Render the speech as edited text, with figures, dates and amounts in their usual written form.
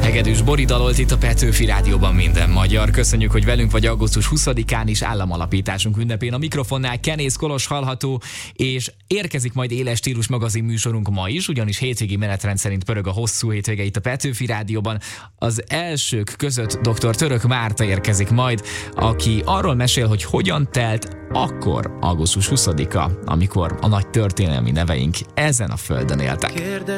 Hegedűs Bori dalolt itt a Petőfi Rádióban minden magyar. Köszönjük, hogy velünk vagy augusztus 20-án is államalapításunk ünnepén. A mikrofonnál Kenész Kolos hallható, és érkezik majd Éles Stílus magazin műsorunk ma is, ugyanis hétvégi menetrend szerint pörög a hosszú hétvége itt a Petőfi Rádióban. Az elsők között dr. Török Márta érkezik majd, aki arról mesél, hogy hogyan telt akkor augusztus 20-a, amikor a nagy történelmi neveink ezen a földön éltek.